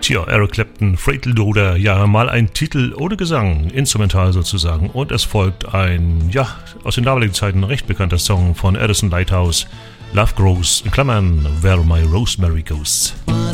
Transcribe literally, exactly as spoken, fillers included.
Tja, Eric Clapton, Freight Loader, ja, mal ein Titel ohne Gesang, instrumental sozusagen. Und es folgt ein, ja, aus den damaligen Zeiten recht bekannter Song von Addison Lighthouse, Love Grows, in Klammern, Where My Rosemary Goes.